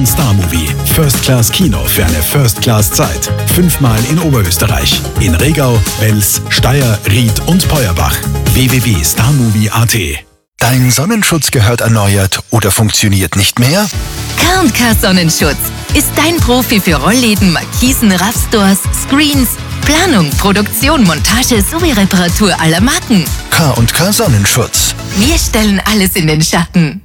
von Star Movie. First Class Kino für eine First Class Zeit. 5-mal in Oberösterreich. In Regau, Wels, Steyr, Ried und Peuerbach. www.starmovie.at. Dein Sonnenschutz gehört erneuert oder funktioniert nicht mehr? K&K Sonnenschutz ist dein Profi für Rollläden, Markisen, Raffstores, Screens, Planung, Produktion, Montage sowie Reparatur aller Marken. K&K Sonnenschutz. Wir stellen alles in den Schatten.